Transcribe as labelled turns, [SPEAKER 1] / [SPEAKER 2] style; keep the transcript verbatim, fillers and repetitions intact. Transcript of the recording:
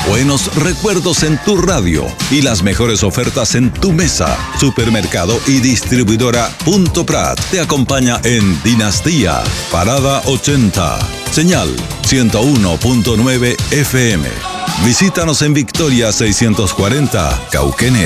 [SPEAKER 1] Buenos recuerdos en tu radio y las mejores ofertas en tu mesa. Supermercado y distribuidora Punto Prat te acompaña en Dinastía, Parada ochenta. Señal ciento uno punto nueve F M. Visítanos en Victoria seiscientos cuarenta, Cauquenes.